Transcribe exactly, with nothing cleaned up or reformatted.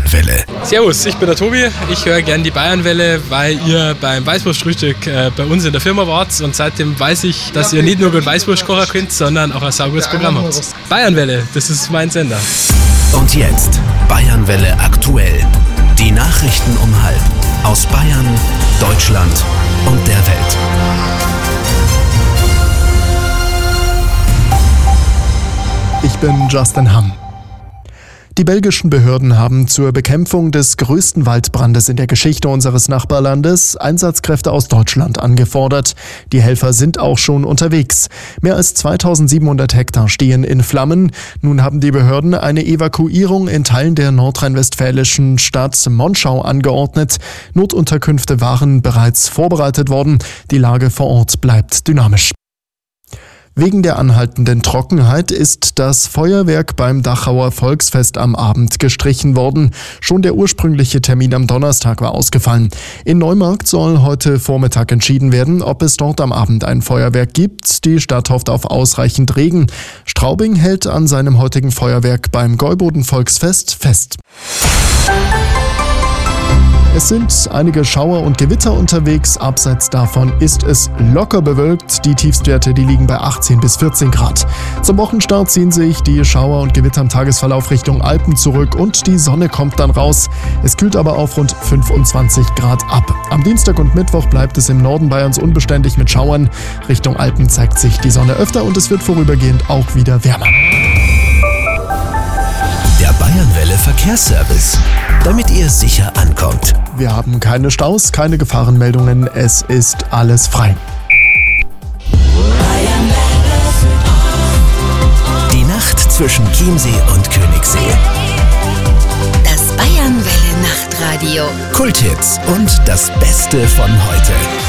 Bayernwelle. Servus, ich bin der Tobi. Ich höre gern die Bayernwelle, weil ihr beim Weißwurstfrühstück äh, bei uns in der Firma wart. Und seitdem weiß ich, dass ihr nicht nur gut Weißwurst kochen könnt, sondern auch ein saugutes Programm habt. Bayernwelle, das ist mein Sender. Und jetzt Bayernwelle aktuell. Die Nachrichten um halb aus Bayern, Deutschland und der Welt. Ich bin Justin Hamm. Die belgischen Behörden haben zur Bekämpfung des größten Waldbrandes in der Geschichte unseres Nachbarlandes Einsatzkräfte aus Deutschland angefordert. Die Helfer sind auch schon unterwegs. Mehr als zweitausendsiebenhundert Hektar stehen in Flammen. Nun haben die Behörden eine Evakuierung in Teilen der nordrhein-westfälischen Stadt Monschau angeordnet. Notunterkünfte waren bereits vorbereitet worden. Die Lage vor Ort bleibt dynamisch. Wegen der anhaltenden Trockenheit ist das Feuerwerk beim Dachauer Volksfest am Abend gestrichen worden. Schon der ursprüngliche Termin am Donnerstag war ausgefallen. In Neumarkt soll heute Vormittag entschieden werden, ob es dort am Abend ein Feuerwerk gibt. Die Stadt hofft auf ausreichend Regen. Straubing hält an seinem heutigen Feuerwerk beim Gäuboden Volksfest fest. Es sind einige Schauer und Gewitter unterwegs. Abseits davon ist es locker bewölkt. Die Tiefstwerte, die liegen bei achtzehn bis vierzehn Grad. Zum Wochenstart ziehen sich die Schauer und Gewitter im Tagesverlauf Richtung Alpen zurück und die Sonne kommt dann raus. Es kühlt aber auf rund fünfundzwanzig Grad ab. Am Dienstag und Mittwoch bleibt es im Norden Bayerns unbeständig mit Schauern. Richtung Alpen zeigt sich die Sonne öfter und es wird vorübergehend auch wieder wärmer. Der Bayernwelle Verkehrsservice, damit ihr sicher ankommt. Wir haben keine Staus, keine Gefahrenmeldungen, es ist alles frei. Die Nacht zwischen Chiemsee und Königssee. Das Bayernwelle Nachtradio. Kulthits und das Beste von heute.